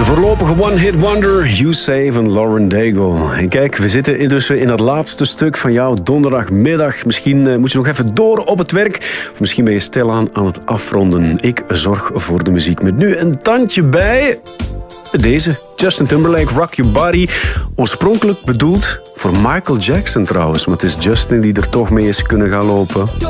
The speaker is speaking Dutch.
voorlopige one-hit wonder, You Say van Lauren Daigle. En kijk, we zitten intussen in dat laatste stuk van jouw donderdagmiddag. Misschien moet je nog even door op het werk. Of misschien ben je stilaan aan het afronden. Ik zorg voor de muziek met nu een tandje bij deze. Justin Timberlake, Rock Your Body. Oorspronkelijk bedoeld voor Michael Jackson trouwens. Maar het is Justin die er toch mee is kunnen gaan lopen.